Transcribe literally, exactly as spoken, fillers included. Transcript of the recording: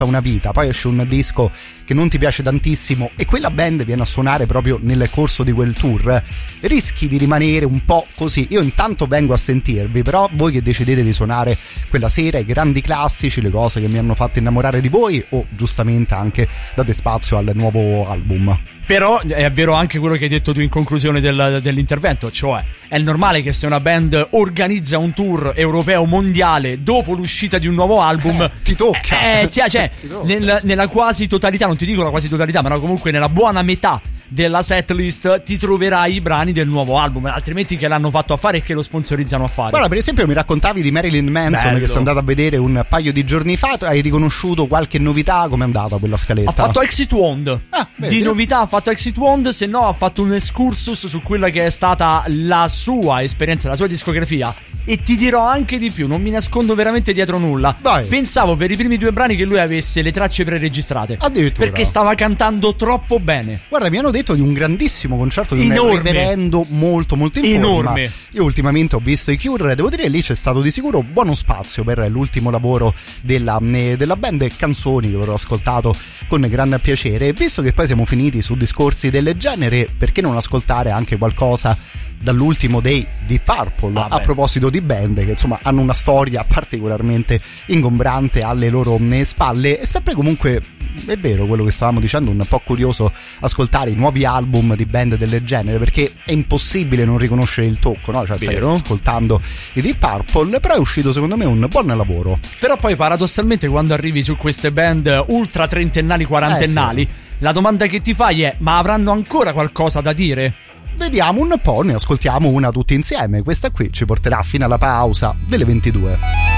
una vita, poi esce un disco che non ti piace tantissimo e quella band viene a suonare proprio nel corso di quel tour, rischi di rimanere un po' così. Io intanto vengo a sentirvi, però voi che decidete di suonare quella sera i grandi classici, le cose che mi hanno fatto innamorare di voi, o giustamente anche date spazio al nuovo album. Però è vero anche quello che hai detto tu in conclusione del, dell'intervento, cioè è normale che se una band organizza un tour europeo mondiale dopo l'uscita di un nuovo album, eh, ti tocca, eh, cioè, cioè ti tocca. Nel, nella quasi totalità, non ti dico la quasi totalità, ma comunque nella buona metà della setlist ti troverai i brani del nuovo album, altrimenti che l'hanno fatto a fare e che lo sponsorizzano a fare. Guarda, per esempio mi raccontavi di Marilyn Manson, bello, che sei andato a vedere un paio di giorni fa, hai riconosciuto qualche novità? Com'è andata quella scaletta? Ha fatto Exit Wound, ah, di novità ha fatto Exit Wound, se no ha fatto un excursus su quella che è stata la sua esperienza, la sua discografia, e ti dirò anche di più, non mi nascondo veramente dietro nulla. Dai. Pensavo per i primi due brani che lui avesse le tracce preregistrate, addirittura, perché stava cantando troppo bene. Guarda, mi hanno detto di un grandissimo concerto di enorme, un reverendo molto molto in enorme. forma. Io ultimamente ho visto i Cure, devo dire lì c'è stato di sicuro buono spazio per l'ultimo lavoro della, della band, e canzoni che avrò ascoltato con gran piacere. Visto che poi siamo finiti su discorsi del genere, perché non ascoltare anche qualcosa dall'ultimo dei Deep Purple, ah, a beh. proposito di band che insomma hanno una storia particolarmente ingombrante alle loro spalle. E sempre comunque è vero quello che stavamo dicendo, un po' curioso ascoltare i nuovi album di band del genere, perché è impossibile non riconoscere il tocco, no? Cioè stai vero. ascoltando i Deep Purple, però è uscito secondo me un buon lavoro. Però poi paradossalmente quando arrivi su queste band ultra trentennali, quarantennali, eh sì. la domanda che ti fai è: ma avranno ancora qualcosa da dire? Vediamo un po', ne ascoltiamo una tutti insieme. Questa qui ci porterà fino alla pausa delle ventidue.